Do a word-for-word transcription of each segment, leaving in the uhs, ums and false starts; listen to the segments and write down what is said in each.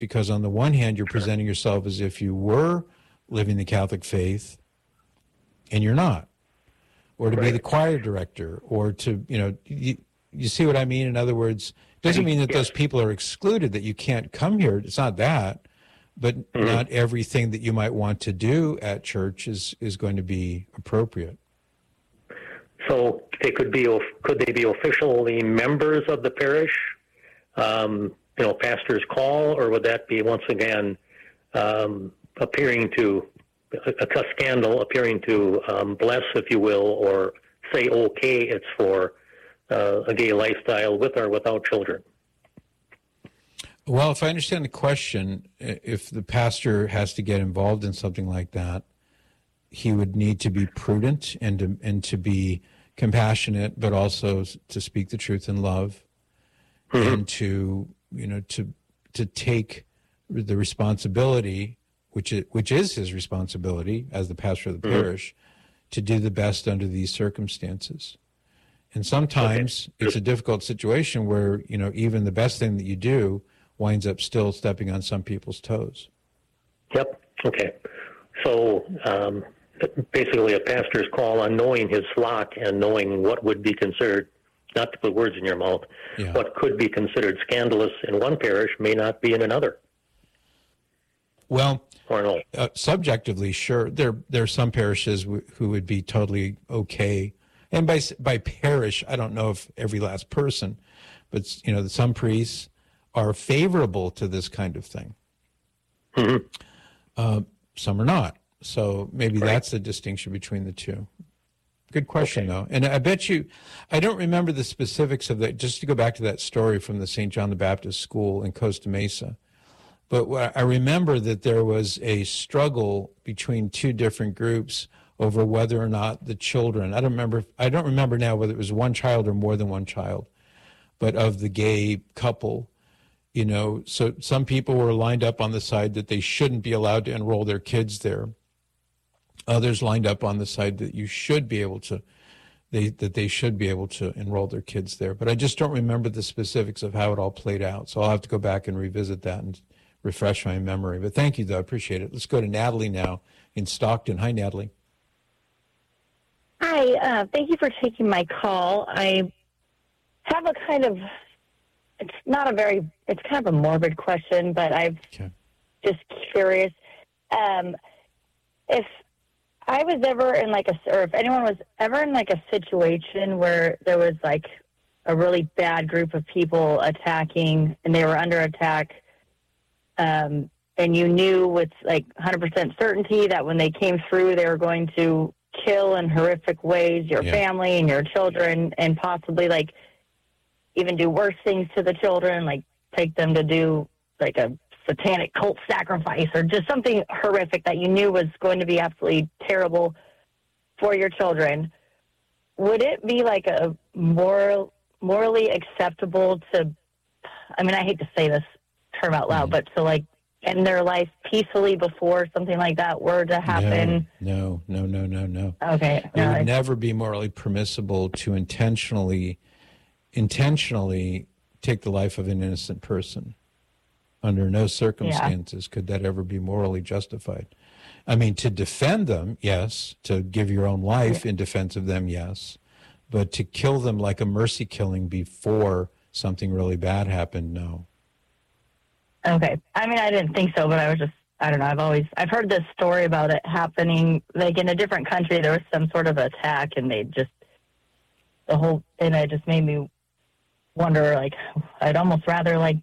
because on the one hand, you're presenting yourself as if you were living the Catholic faith, and you're not. Or to right. be the choir director, or to, you know, you, you see what I mean? In other words, it doesn't mean that yes. those people are excluded, that you can't come here. It's not that. But mm-hmm. not everything that you might want to do at church is, is going to be appropriate. So they could be, could they be officially members of the parish, um, you know, pastor's call, or would that be once again um, appearing to a, a scandal, appearing to um, bless, if you will, or say, okay, it's for uh, a gay lifestyle with or without children? Well, if I understand the question, if the pastor has to get involved in something like that, he would need to be prudent and to, and to be compassionate, but also to speak the truth in love, mm-hmm. and to, you know, to to take the responsibility, which is, which is his responsibility as the pastor of the mm-hmm. parish, to do the best under these circumstances. And sometimes okay. it's a difficult situation where, you know, even the best thing that you do winds up still stepping on some people's toes. Yep. Okay. So um, basically a pastor's call on knowing his flock and knowing what would be considered, not to put words in your mouth, yeah. what could be considered scandalous in one parish may not be in another. Well, or no. uh, subjectively, sure. There, there are some parishes w- who would be totally okay. And by by parish, I don't know if every last person, but, you know, some priests are favorable to this kind of thing. Mm-hmm. Uh, some are not. So maybe right. that's the distinction between the two. Good question, okay. though. And I bet you, I don't remember the specifics of that, just to go back to that story from the Saint John the Baptist School in Costa Mesa. But I remember that there was a struggle between two different groups over whether or not the children, I don't remember, I don't remember now whether it was one child or more than one child, but of the gay couple. You know, so some people were lined up on the side that they shouldn't be allowed to enroll their kids there. Others lined up on the side that you should be able to, they that they should be able to enroll their kids there. But I just don't remember the specifics of how it all played out. So I'll have to go back and revisit that and refresh my memory. But thank you, though. I appreciate it. Let's go to Natalie now in Stockton. Hi, Natalie. Hi. Uh, thank you for taking my call. I have a kind of, it's not a very, it's kind of a morbid question, but I'm okay. just curious. Um, if I was ever in like a, or if anyone was ever in like a situation where there was like a really bad group of people attacking and they were under attack, um, and you knew with like one hundred percent certainty that when they came through, they were going to kill in horrific ways your yeah. family and your children, and possibly like even do worse things to the children, like take them to do like a satanic cult sacrifice or just something horrific that you knew was going to be absolutely terrible for your children. Would it be like a moral, morally acceptable to, I mean, I hate to say this term out loud, mm-hmm. but to like end their life peacefully before something like that were to happen? No, no, no, no, no. no. Okay. It no, would I... never be morally permissible to intentionally intentionally take the life of an innocent person. Under no circumstances yeah. could that ever be morally justified. I mean, to defend them, yes. To give your own life yeah. in defense of them, yes. But to kill them like a mercy killing before something really bad happened, no. Okay. I mean, I didn't think so, but I was just, I don't know. I've always, I've heard this story about it happening, like in a different country, there was some sort of attack and they just, the whole, and it just made me wonder, like, I'd almost rather, like,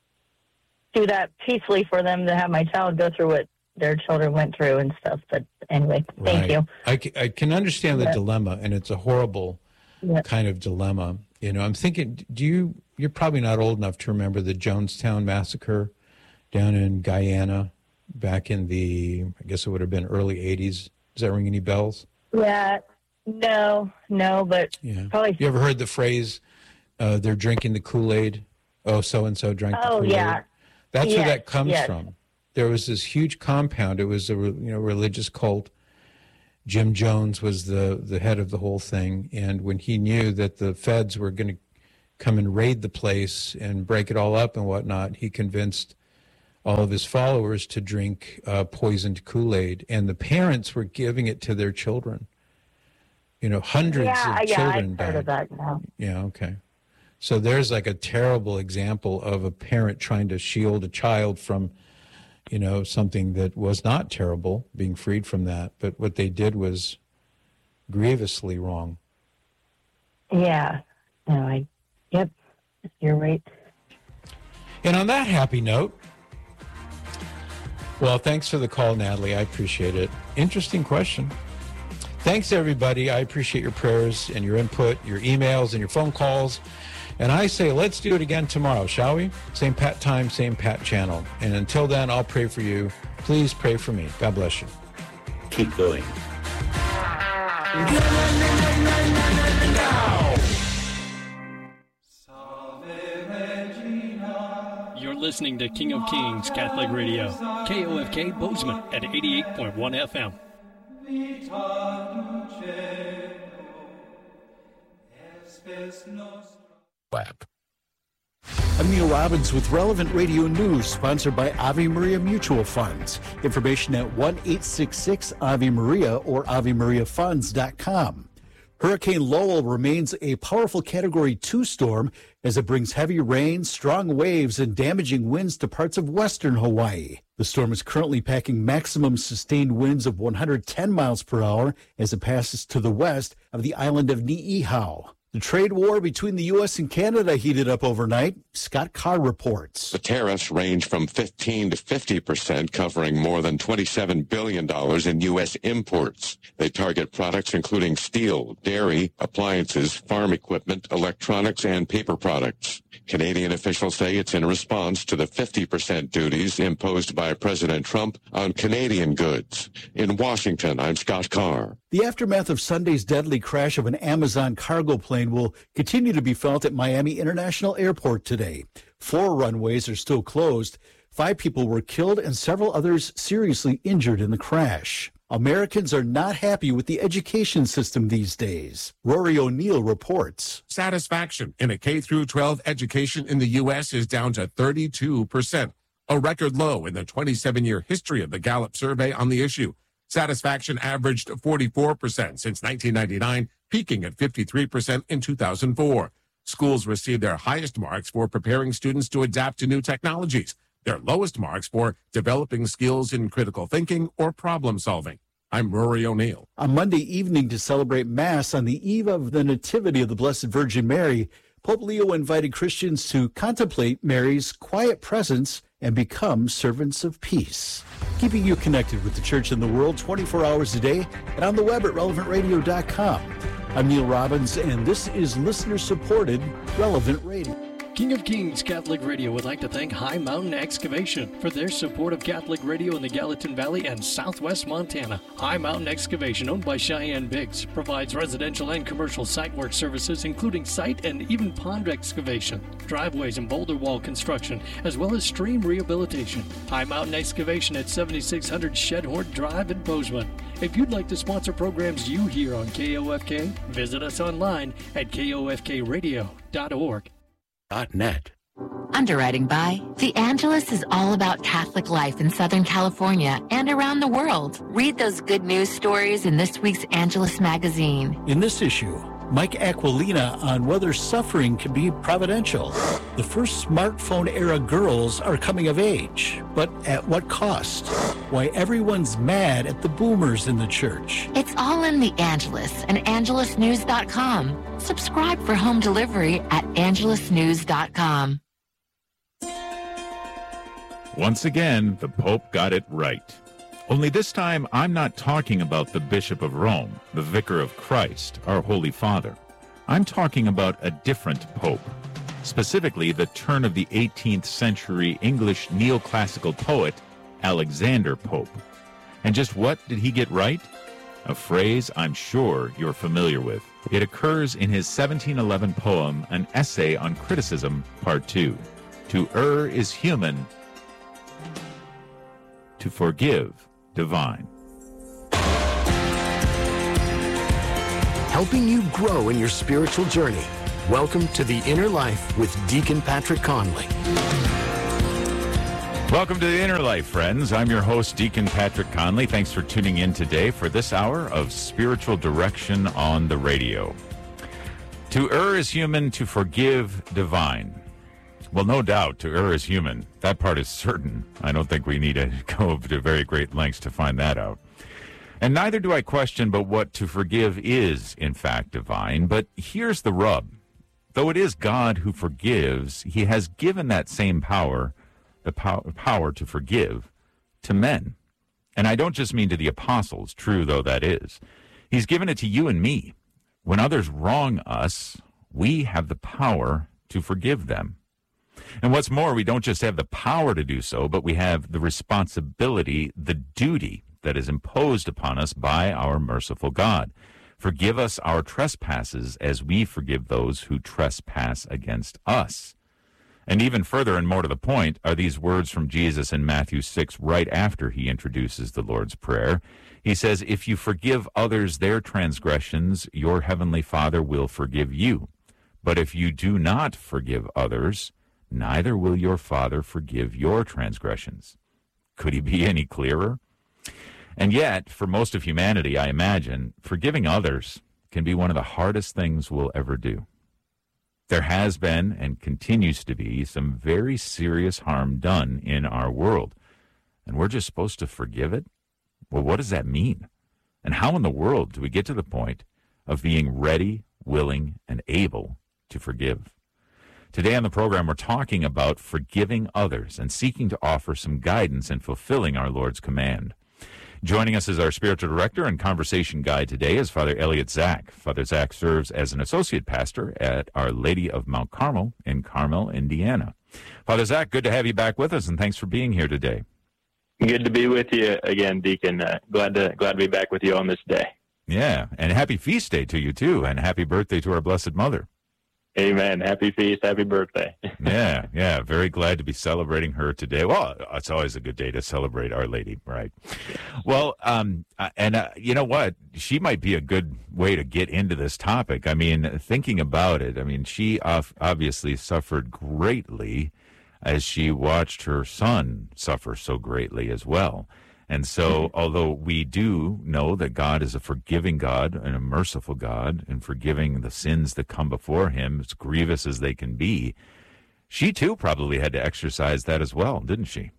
do that peacefully for them to have my child go through what their children went through and stuff. But anyway, thank right. you. I, c- I can understand the yeah. dilemma, and it's a horrible yeah. kind of dilemma. You know, I'm thinking, do you, you're probably not old enough to remember the Jonestown massacre down in Guyana back in the, I guess it would have been early eighties. Does that ring any bells? Yeah, no, no, but yeah. probably. You ever heard the phrase, uh, they're drinking the Kool-Aid? Oh, so-and-so drank oh, the Kool-Aid. Yeah. That's yes, where that comes yes. from. There was this huge compound. It was a you know religious cult. Jim Jones was the, the head of the whole thing. And when he knew that the feds were going to come and raid the place and break it all up and whatnot, he convinced all of his followers to drink uh, poisoned Kool-Aid, and the parents were giving it to their children. You know, hundreds yeah, of yeah, children I've died. heard of that now. Yeah, okay. So there's like a terrible example of a parent trying to shield a child from, you know, something that was not terrible, being freed from that. But what they did was grievously wrong. Yeah. No, I, yep, you're right. And on that happy note, well, thanks for the call, Natalie. I appreciate it. Interesting question. Thanks, everybody. I appreciate your prayers and your input, your emails and your phone calls. And I say, let's do it again tomorrow, shall we? Same Pat time, same Pat channel. And until then, I'll pray for you. Please pray for me. God bless you. Keep going. You're listening to King of Kings Catholic Radio, K O F K Bozeman at eighty-eight point one F M. App. I'm Neil Robbins with Relevant Radio News, sponsored by Ave Maria Mutual Funds. Information at one eight six six Ave Maria or ave maria funds dot com. Hurricane Lowell remains a powerful Category two storm as it brings heavy rain, strong waves, and damaging winds to parts of western Hawaii. The storm is currently packing maximum sustained winds of one hundred ten miles per hour as it passes to the west of the island of Niihau. The trade war between the U S and Canada heated up overnight. Scott Carr reports. The tariffs range from fifteen to fifty percent, covering more than twenty-seven billion dollars in U S imports. They target products including steel, dairy, appliances, farm equipment, electronics, and paper products. Canadian officials say it's in response to the fifty percent duties imposed by President Trump on Canadian goods. In Washington, I'm Scott Carr. The aftermath of Sunday's deadly crash of an Amazon cargo plane will continue to be felt at Miami International Airport today. Four runways are still closed. Five people were killed and several others seriously injured in the crash. Americans are not happy with the education system these days. Rory O'Neill reports. Satisfaction in a K through twelve education in the U S is down to thirty-two percent, a record low in the twenty-seven-year history of the Gallup survey on the issue. Satisfaction averaged forty-four percent since nineteen ninety-nine, peaking at fifty-three percent in two thousand four. Schools received their highest marks for preparing students to adapt to new technologies, their lowest marks for developing skills in critical thinking or problem solving. I'm Rory O'Neill. On Monday evening to celebrate Mass on the eve of the Nativity of the Blessed Virgin Mary, Pope Leo invited Christians to contemplate Mary's quiet presence and become servants of peace. Keeping you connected with the church and the world twenty-four hours a day and on the web at relevant radio dot com. I'm Neil Robbins, and this is listener-supported Relevant Radio. King of Kings Catholic Radio would like to thank High Mountain Excavation for their support of Catholic Radio in the Gallatin Valley and southwest Montana. High Mountain Excavation, owned by Cheyenne Biggs, provides residential and commercial site work services, including site and even pond excavation, driveways and boulder wall construction, as well as stream rehabilitation. High Mountain Excavation at seventy-six hundred Shedhorn Drive in Bozeman. If you'd like to sponsor programs you hear on K O F K, visit us online at K O F K radio dot org. Net. Underwriting by The Angelus is all about Catholic life in Southern California and around the world. Read those good news stories in this week's Angelus magazine. In this issue, Mike Aquilina on whether suffering can be providential. The first smartphone-era girls are coming of age, but at what cost? Why everyone's mad at the boomers in the church. It's all in The Angelus and angelus news dot com. Subscribe for home delivery at angelus news dot com. Once again, the Pope got it right. Only this time, I'm not talking about the Bishop of Rome, the Vicar of Christ, our Holy Father. I'm talking about a different Pope, specifically the turn of the eighteenth century English neoclassical poet, Alexander Pope. And just what did he get right? A phrase I'm sure you're familiar with. It occurs in his seventeen eleven poem, An Essay on Criticism, Part two. To err is human, to forgive divine. Helping you grow in your spiritual journey. Welcome to The Inner Life with Deacon Patrick Conley. Welcome to the Inner Life, friends. I'm your host, Deacon Patrick Conley. Thanks for tuning in today for this hour of spiritual direction on the radio. To err is human, to forgive divine. Well, no doubt, to err is human. That part is certain. I don't think we need to go to very great lengths to find that out. And neither do I question but what to forgive is, in fact, divine. But here's the rub. Though it is God who forgives, he has given that same power the pow- power to forgive to men. And I don't just mean to the apostles, true though that is. He's given it to you and me. When others wrong us, we have the power to forgive them. And what's more, we don't just have the power to do so, but we have the responsibility, the duty that is imposed upon us by our merciful God. Forgive us our trespasses as we forgive those who trespass against us. And even further and more to the point are these words from Jesus in Matthew six, right after he introduces the Lord's Prayer. He says, if you forgive others their transgressions, your heavenly Father will forgive you. But if you do not forgive others, neither will your Father forgive your transgressions. Could he be any clearer? And yet, for most of humanity, I imagine, forgiving others can be one of the hardest things we'll ever do. There has been and continues to be some very serious harm done in our world, and we're just supposed to forgive it? Well, what does that mean? And how in the world do we get to the point of being ready, willing, and able to forgive? Today on the program, we're talking about forgiving others and seeking to offer some guidance in fulfilling our Lord's command. Joining us as our spiritual director and conversation guide today is Father Elliot Zach. Father Zach serves as an associate pastor at Our Lady of Mount Carmel in Carmel, Indiana. Father Zach, good to have you back with us, and thanks for being here today. Good to be with you again, Deacon. Uh, glad to glad to be back with you on this day. Yeah, and happy feast day to you, too, and happy birthday to our Blessed Mother. Amen. Happy feast, happy birthday. yeah, yeah, very glad to be celebrating her today. Well, it's always a good day to celebrate Our Lady, right? Well, um, and uh, you know what? She might be a good way to get into this topic. I mean, thinking about it, I mean, she obviously suffered greatly as she watched her son suffer so greatly as well. And so, although we do know that God is a forgiving God and a merciful God and forgiving the sins that come before him, as grievous as they can be, she too probably had to exercise that as well, didn't she?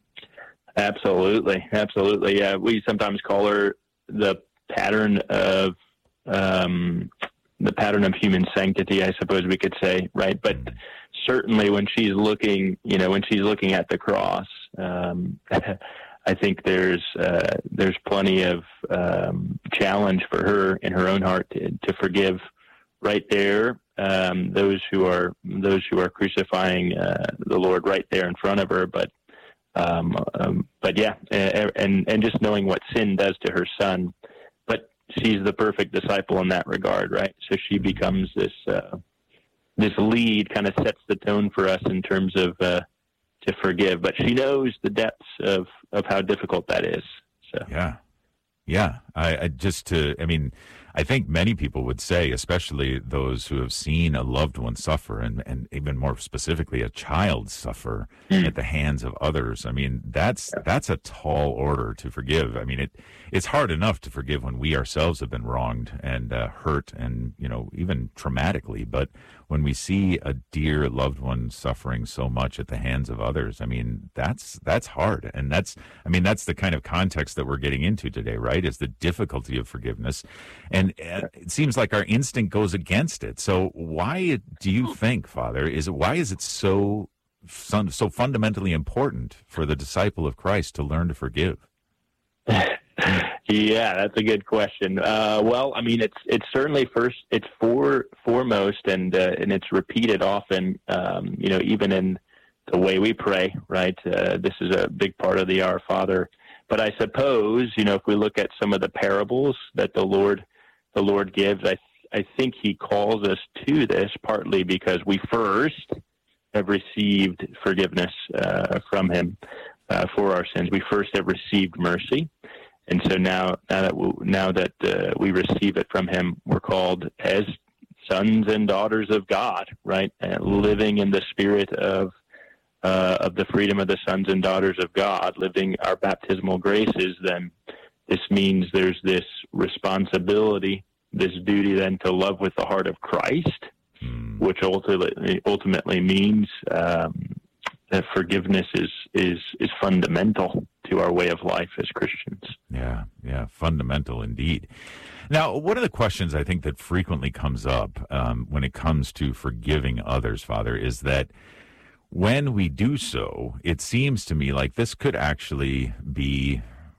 Absolutely. Absolutely. Yeah. We sometimes call her the pattern of, um, the pattern of human sanctity, I suppose we could say, right? But certainly when she's looking, you know, when she's looking at the cross, um, I think there's uh, there's plenty of um, challenge for her in her own heart to, to forgive right there um, those who are those who are crucifying uh, the Lord right there in front of her. But um, um, but yeah, and and just knowing what sin does to her son. But she's the perfect disciple in that regard, right? So she becomes this uh, this lead, kind of sets the tone for us in terms of. Uh, to forgive, but she knows the depths of, of how difficult that is. So yeah, yeah. I, I just to, I mean, I think many people would say, especially those who have seen a loved one suffer, and, and even more specifically, a child suffer mm. at the hands of others. I mean, that's that's a tall order to forgive. I mean, it it's hard enough to forgive when we ourselves have been wronged and uh, hurt, and you know, even traumatically. But when we see a dear loved one suffering so much at the hands of others, I mean, that's that's hard, and that's I mean, that's the kind of context that we're getting into today, right? Is the difficulty of forgiveness. And it seems like our instinct goes against it. So why do you think, Father, is it, why is it so so fundamentally important for the disciple of Christ to learn to forgive? Yeah, that's a good question. Uh, well, I mean, it's it's certainly first, it's for foremost, and uh, and it's repeated often. Um, you know, even in the way we pray, right? Uh, this is a big part of the Our Father. But I suppose, you know, if we look at some of the parables that the Lord the Lord gives, I I think He calls us to this partly because we first have received forgiveness uh, from Him uh, for our sins. We first have received mercy, and so now now that we, now that uh, we receive it from Him, we're called as sons and daughters of God, right? Uh, living in the spirit of uh, of the freedom of the sons and daughters of God, living our baptismal graces, then this means there's this responsibility, this duty then to love with the heart of Christ, mm. which ultimately, ultimately means um, that forgiveness is, is, is fundamental to our way of life as Christians. Yeah, yeah, fundamental indeed. Now, one of the questions I think that frequently comes up um, when it comes to forgiving others, Father, is that when we do so, it seems to me like this could actually be,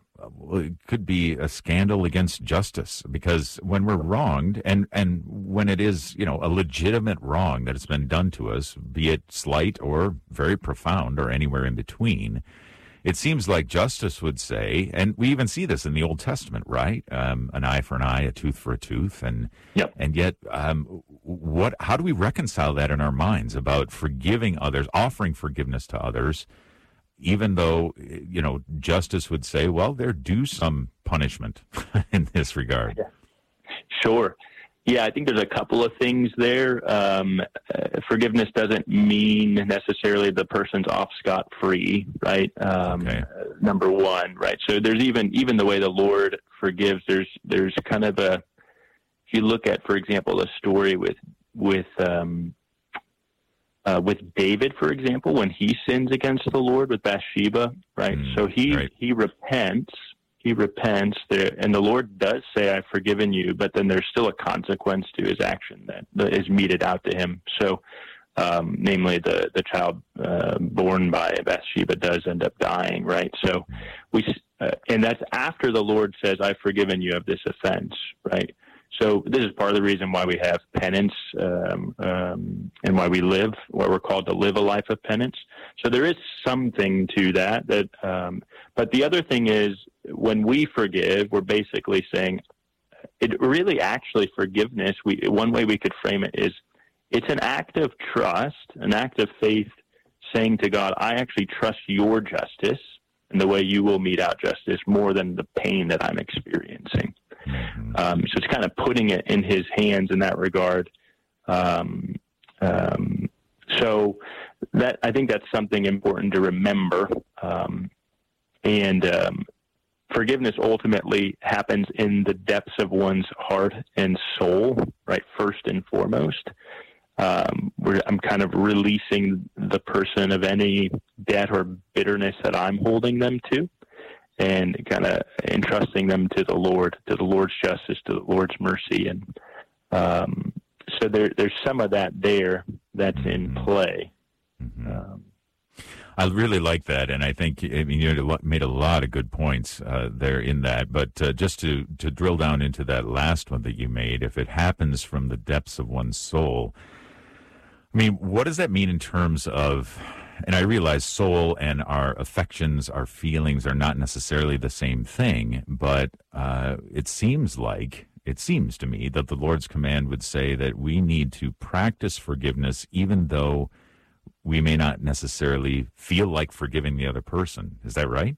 it could be a scandal against justice, because when we're wronged, and, and when it is, you know, a legitimate wrong that has been done to us, be it slight or very profound or anywhere in between, it seems like justice would say, and we even see this in the Old Testament, right? Um, an eye for an eye, a tooth for a tooth, and yep. and yet, um, what? How do we reconcile that in our minds about forgiving others, offering forgiveness to others, even though, you know, justice would say, well, they're due some punishment in this regard? Sure. Yeah, I think there's a couple of things there. Um, uh, forgiveness doesn't mean necessarily the person's off scot-free, right? Um, okay. uh, number one, right? So there's even even the way the Lord forgives. There's there's kind of a, if you look at, for example, a story with with um, uh, with David, for example, when he sins against the Lord with Bathsheba, right? Mm, so he right. he repents. He repents there, and the Lord does say, I've forgiven you, but then there's still a consequence to his action that, that is meted out to him. So, um, namely, the, the child uh, born by Bathsheba does end up dying, right? So, we uh, and that's after the Lord says, I've forgiven you of this offense, right? So this is part of the reason why we have penance um, um, and why we live, why we're called to live a life of penance. So there is something to that. That, um, but the other thing is, when we forgive, we're basically saying, it really actually forgiveness, we, one way we could frame it is, it's an act of trust, an act of faith, saying to God, I actually trust your justice and the way you will mete out justice more than the pain that I'm experiencing. Um, so it's kind of putting it in his hands in that regard. Um, um, so that, I think that's something important to remember. Um, and um, forgiveness ultimately happens in the depths of one's heart and soul, right? First and foremost. Um, where I'm kind of releasing the person of any debt or bitterness that I'm holding them to, and kind of entrusting them to the Lord, to the Lord's justice, to the Lord's mercy. And um, so there, there's some of that there that's in play. Mm-hmm. Um, I really like that, and I think I mean, you made a lot of good points uh, there in that. But uh, just to, to drill down into that last one that you made, if it happens from the depths of one's soul, I mean, what does that mean in terms of, and I realize soul and our affections, our feelings are not necessarily the same thing, but uh, it seems like, it seems to me that the Lord's command would say that we need to practice forgiveness even though we may not necessarily feel like forgiving the other person. Is that right?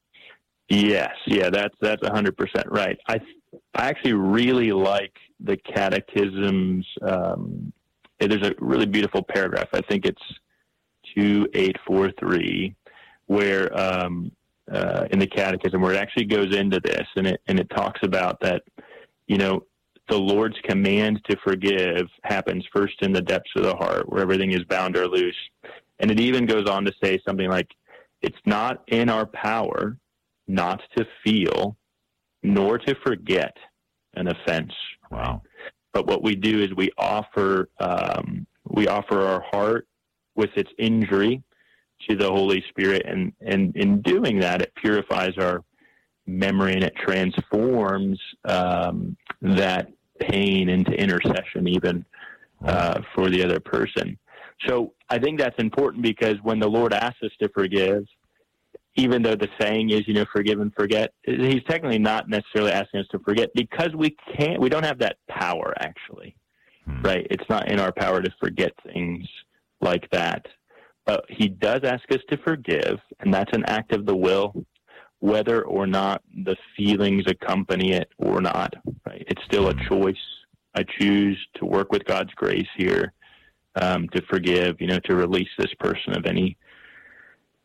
Yes. Yeah, that's that's one hundred percent right. I I actually really like the Catechism's, um, there's a really beautiful paragraph. I think it's two eight four three, where um, uh, in the Catechism, where it actually goes into this, and it and it talks about that, you know, the Lord's command to forgive happens first in the depths of the heart, where everything is bound or loose. And it even goes on to say something like, it's not in our power not to feel nor to forget an offense. Wow. But what we do is we offer um, we offer our heart with its injury to the Holy Spirit, and, and in doing that, it purifies our memory, and it transforms um, that pain into intercession even uh, for the other person. So I think that's important, because when the Lord asks us to forgive, even though the saying is, you know, forgive and forget, he's technically not necessarily asking us to forget, because we can't, we don't have that power actually, hmm. right? It's not in our power to forget things like that. But he does ask us to forgive, and that's an act of the will, whether or not the feelings accompany it or not, right? It's still a choice. I choose to work with God's grace here, um, to forgive, you know, to release this person of any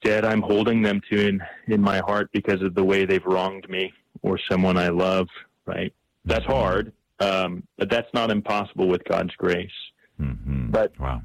debt I'm holding them to in, in my heart because of the way they've wronged me or someone I love, right? That's hard, um, but that's not impossible with God's grace. Mm-hmm. But wow.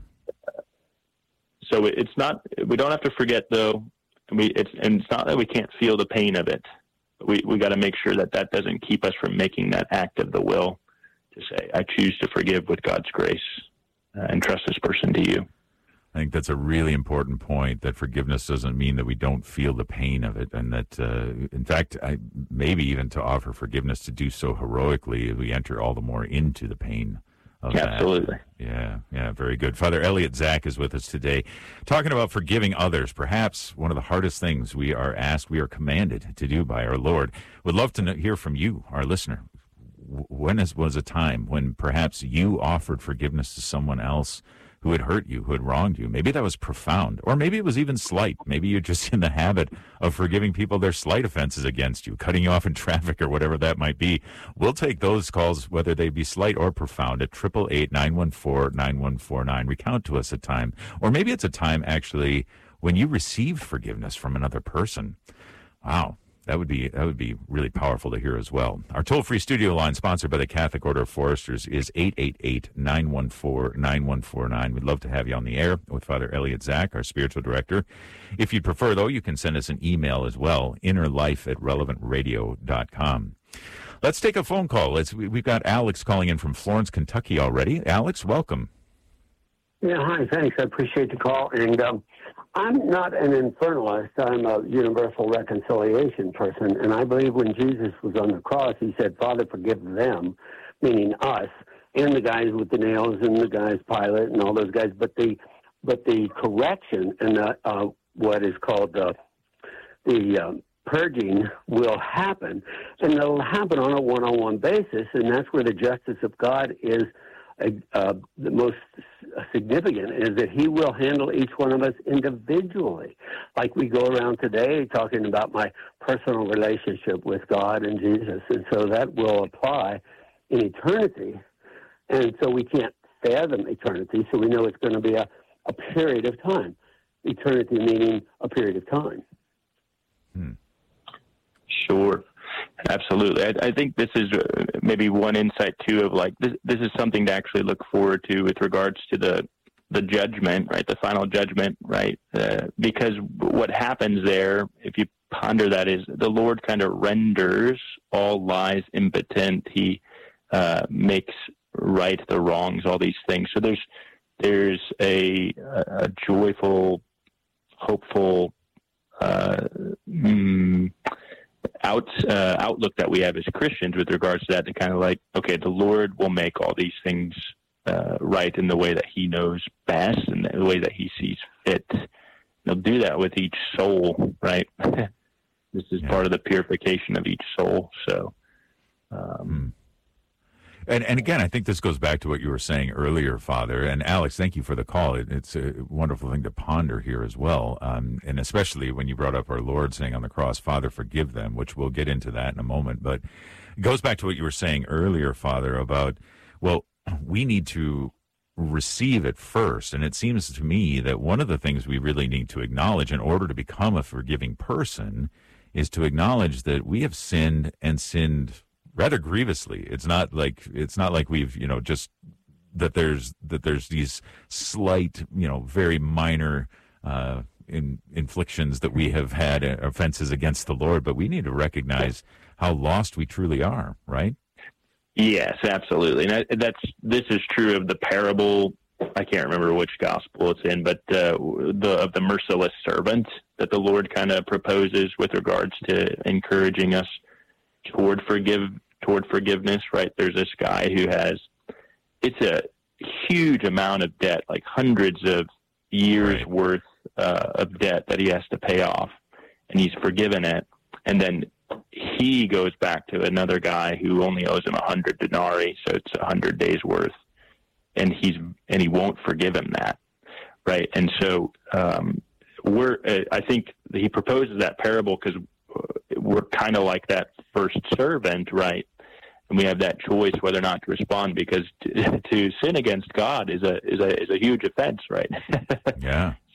So it's not, we don't have to forget, though, we, it's, and it's not that we can't feel the pain of it. We we got to make sure that that doesn't keep us from making that act of the will to say, I choose to forgive with God's grace uh, and trust this person to you. I think that's a really important point, that forgiveness doesn't mean that we don't feel the pain of it, and that, uh, in fact, I, maybe even to offer forgiveness, to do so heroically, we enter all the more into the pain of yeah, that. Absolutely. Yeah, yeah, very good. Father Elliot Zach is with us today, talking about forgiving others, perhaps one of the hardest things we are asked, we are commanded to do by our Lord. Would love to know, hear from you, our listener. When is, was a time when perhaps you offered forgiveness to someone else who had hurt you, who had wronged you? Maybe that was profound, or maybe it was even slight. Maybe you're just in the habit of forgiving people their slight offenses against you, cutting you off in traffic or whatever that might be. We'll take those calls, whether they be slight or profound, at eight eight eight, nine one four, nine one four nine. Recount to us a time, or maybe it's a time actually when you received forgiveness from another person. Wow. That would be that would be really powerful to hear as well. Our toll-free studio line, sponsored by the Catholic Order of Foresters, is eight eight eight, nine one four, nine one four nine. We'd love to have you on the air with Father Elliot Zach, our spiritual director. If you'd prefer, though, you can send us an email as well, innerlife at relevant radio dot com. Let's take a phone call. Let's, we've got Alex calling in from Florence, Kentucky already. Alex, welcome. Yeah, hi, thanks. I appreciate the call. And um, I'm not an infernalist. I'm a universal reconciliation person. And I believe when Jesus was on the cross, he said, Father, forgive them, meaning us, and the guys with the nails and the guys, Pilate and all those guys. But the but the correction and the, uh, what is called the, the um, purging will happen. And it'll happen on a one-on-one basis. And that's where the justice of God is Uh, the most significant, is that he will handle each one of us individually. Like we go around today talking about my personal relationship with God and Jesus. And so that will apply in eternity. And so we can't fathom eternity, so we know it's going to be a, a period of time. Eternity meaning a period of time. Hmm. Sure. Absolutely. I, I think this is uh, maybe one insight, too, of like this, this is something to actually look forward to with regards to the the judgment, right, the final judgment, right, uh, because what happens there, if you ponder that, is the Lord kind of renders all lies impotent. He uh, makes right the wrongs, all these things. So there's there's a, a joyful, hopeful uh, mm, out uh, outlook that we have as Christians with regards to that, to kind of like, okay, the Lord will make all these things uh, right in the way that he knows best and the way that he sees fit. He'll do that with each soul, right? This is yeah. part of the purification of each soul. So, um, and and again, I think this goes back to what you were saying earlier, Father. And Alex, thank you for the call. It, it's a wonderful thing to ponder here as well, um, and especially when you brought up our Lord saying on the cross, "Father, forgive them," which we'll get into that in a moment. But it goes back to what you were saying earlier, Father, about, well, we need to receive it first. And it seems to me that one of the things we really need to acknowledge in order to become a forgiving person is to acknowledge that we have sinned and sinned rather grievously. It's not like it's not like we've, you know, just that there's that there's these slight, you know, very minor uh, in, inflictions that we have had, uh, offenses against the Lord, but we need to recognize how lost we truly are, right? Yes, absolutely. And that, that's this is true of the parable. I can't remember which gospel it's in, but uh, the of the merciless servant that the Lord kind of proposes with regards to encouraging us toward forgive toward forgiveness. Right? There's this guy who has it's a huge amount of debt, like hundreds of years right. worth uh, of debt that he has to pay off, and he's forgiven it, and then he goes back to another guy who only owes him a hundred denarii, so it's a hundred days worth. And he's and he won't forgive him that, right? And so um, we're. Uh, I think he proposes that parable because we're kind of like that first servant, right? And we have that choice whether or not to respond, because to, to sin against God is a is a is a huge offense, right? Yeah.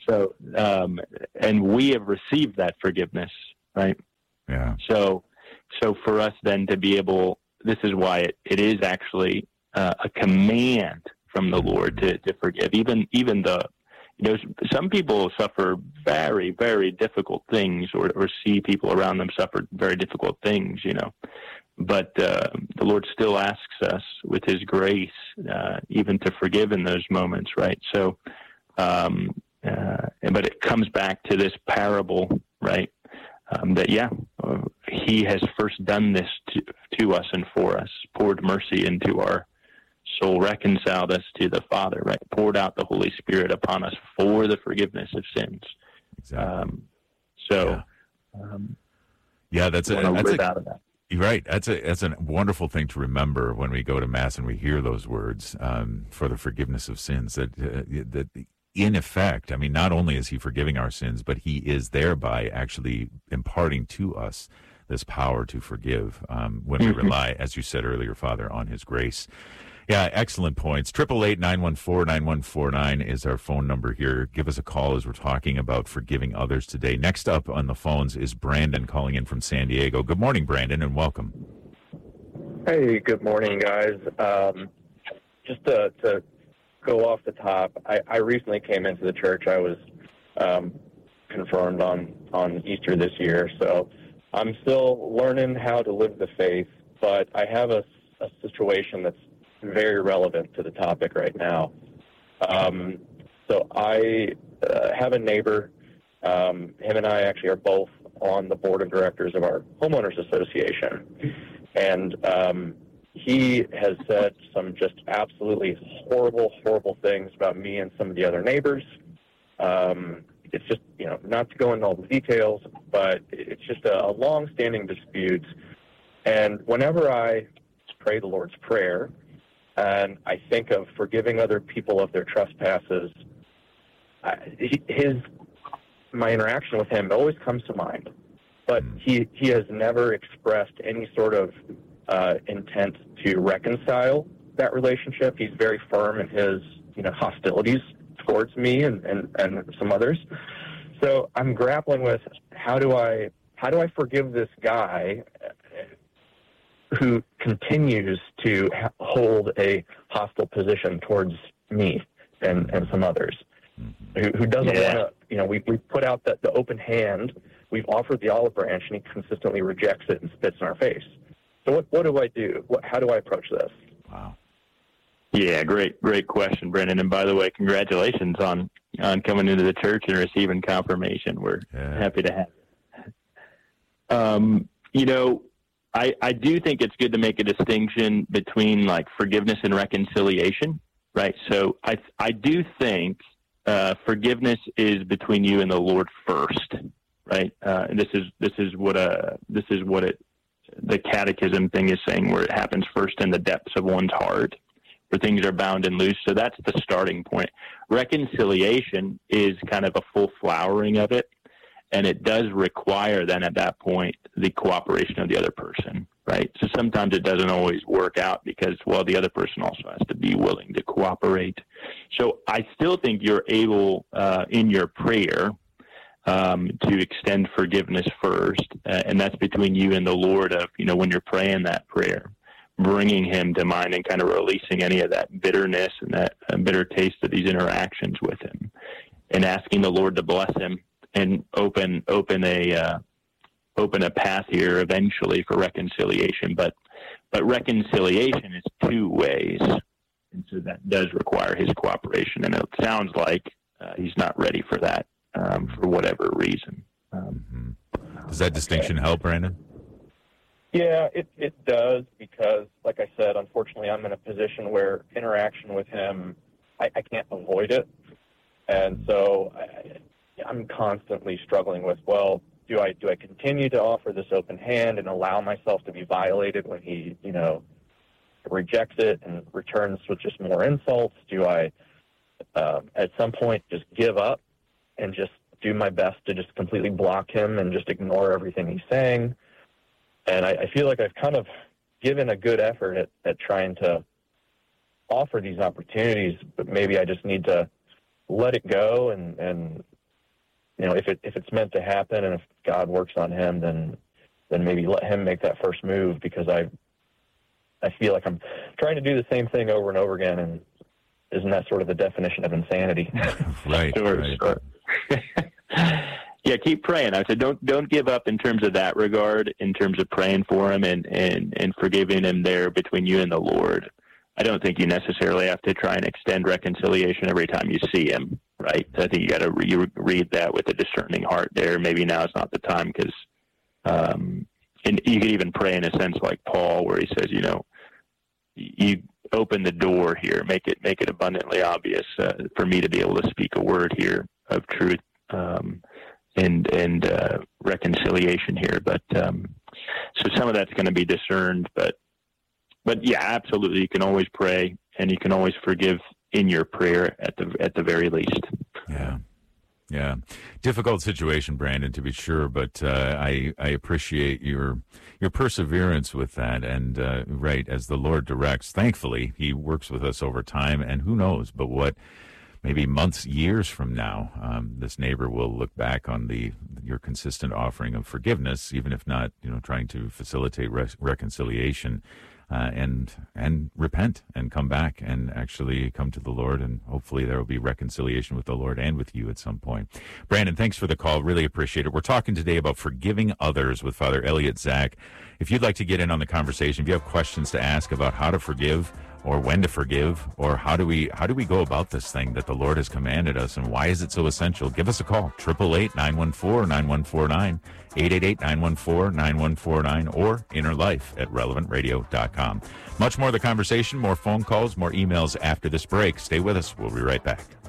So, um, and we have received that forgiveness, right? Yeah. So, so for us then to be able, this is why it, it is actually uh, a command from the Lord to, to forgive. Even, even the, you know, some people suffer very, very difficult things, or, or see people around them suffer very difficult things, you know. But uh, the Lord still asks us with His grace, uh, even to forgive in those moments, right? So, um, uh, but it comes back to this parable, right? Um, that, yeah, uh, He has first done this to, to us and for us, poured mercy into our soul, reconciled us to the Father, right? Poured out the Holy Spirit upon us for the forgiveness of sins. Exactly. Um, so, yeah. Um, yeah, that's a, that's live a, out of that. You're right. That's a that's a wonderful thing to remember when we go to Mass and we hear those words, um, for the forgiveness of sins. That uh, that in effect, I mean, not only is He forgiving our sins, but He is thereby actually imparting to us this power to forgive, um, when we rely, as you said earlier, Father, on His grace. Yeah, excellent points. Triple eight nine one four nine one four nine is our phone number here. Give us a call as we're talking about forgiving others today. Next up on the phones is Brandon calling in from San Diego. Good morning, Brandon, and welcome. Hey, good morning, guys. Um, just to, to go off the top, I, I recently came into the church. I was um, confirmed on, on Easter this year, so I'm still learning how to live the faith, but I have a, a situation that's very relevant to the topic right now. Um, so I uh, have a neighbor. Um, him and I actually are both on the board of directors of our homeowners association. And um, he has said some just absolutely horrible, horrible things about me and some of the other neighbors. Um, it's just, you know, not to go into all the details, but it's just a, a long-standing dispute. And whenever I pray the Lord's Prayer, and I think of forgiving other people of their trespasses, I, his my interaction with him always comes to mind. But he, he has never expressed any sort of uh, intent to reconcile that relationship. He's very firm in his, you know, hostilities towards me and, and, and some others. So I'm grappling with how do I how do I forgive this guy who continues to ha- hold a hostile position towards me and, and some others, who, who doesn't Yeah. want to, you know, we, we put out the, the open hand, we've offered the olive branch, and he consistently rejects it and spits in our face. So what, what do I do? What, how do I approach this? Wow. Yeah, great, great question, Brendan. And by the way, congratulations on, on coming into the church and receiving confirmation. We're Yeah. happy to have you. Um, you know, I, I do think it's good to make a distinction between like forgiveness and reconciliation, right? So I I do think uh, forgiveness is between you and the Lord first, right? Uh, and this is this is what a this is what it the catechism thing is saying, where it happens first in the depths of one's heart, where things are bound and loose. So that's the starting point. Reconciliation is kind of a full flowering of it. And it does require then at that point the cooperation of the other person, right? So sometimes it doesn't always work out because, well, the other person also has to be willing to cooperate. So I still think you're able uh, in your prayer um, to extend forgiveness first. Uh, and that's between you and the Lord of, you know, when you're praying that prayer, bringing Him to mind and kind of releasing any of that bitterness and that uh, bitter taste of these interactions with Him, and asking the Lord to bless him and open open a uh, open a path here eventually for reconciliation. But but reconciliation is two ways, and so that does require his cooperation. And it sounds like uh, he's not ready for that um, for whatever reason. Um, mm-hmm. Does that distinction help, Brandon? Yeah, it it does, because, like I said, unfortunately, I'm in a position where interaction with him, I, I can't avoid it, and so I, I'm constantly struggling with, well, do I do I continue to offer this open hand and allow myself to be violated when he, you know, rejects it and returns with just more insults? Do I, uh, at some point, just give up and just do my best to just completely block him and just ignore everything he's saying? And I, I feel like I've kind of given a good effort at, at trying to offer these opportunities, but maybe I just need to let it go and, and you know, if it if it's meant to happen, and if God works on him, then then maybe let him make that first move, because I I feel like I'm trying to do the same thing over and over again, and isn't that sort of the definition of insanity? Right. Sure, right. sure. Yeah, keep praying. I said, don't don't give up in terms of that regard, in terms of praying for him and, and, and forgiving him there between you and the Lord. I don't think you necessarily have to try and extend reconciliation every time you see him, right? I think you got to re- read that with a discerning heart there. Maybe now is not the time, because um, and you could even pray in a sense like Paul, where he says, you know, you open the door here, make it make it abundantly obvious uh, for me to be able to speak a word here of truth. Um, and and uh, reconciliation here, but um, so some of that's going to be discerned, but but yeah, absolutely, you can always pray, and you can always forgive in your prayer at the at the very least. Yeah, yeah, difficult situation, Brandon, to be sure, but uh, I I appreciate your your perseverance with that, and uh, right as the Lord directs. Thankfully, He works with us over time, and who knows, but what. Maybe months, years from now, um, this neighbor will look back on the your consistent offering of forgiveness, even if not, you know, trying to facilitate re- reconciliation, uh, and and repent and come back and actually come to the Lord, and hopefully there will be reconciliation with the Lord and with you at some point. Brandon, thanks for the call. Really appreciate it. We're talking today about forgiving others with Father Elliot Zach. If you'd like to get in on the conversation, if you have questions to ask about how to forgive, or when to forgive, or how do we how do we go about this thing that the Lord has commanded us, and why is it so essential? Give us a call, eight eight eight, nine one four, nine one four nine, eight eight eight, nine one four, nine one four nine, or inner life at relevant radio dot com. Much more of the conversation, more phone calls, more emails after this break. Stay with us. We'll be right back.